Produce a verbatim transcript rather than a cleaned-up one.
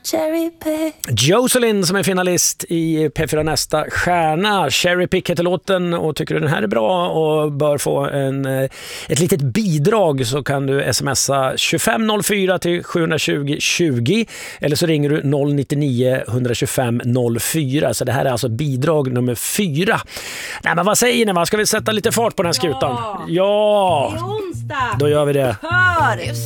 cherry pick. Jocelyn som är finalist i P fyra Nästa stjärna. Cherry Pick heter låten, och tycker du den här är bra och bör få en, ett litet bidrag, så kan du smsa tjugofem noll fyra till sjuhundratjugo tjugo, eller så ringer du noll nio nio ett två fem noll fyra. Så det här är alltså bidrag nummer fyra. Nej, men vad säger ni, va? Ska vi sätta lite fart på den här skutan? Ja! Det är onsdag! Då gör vi det. Hör!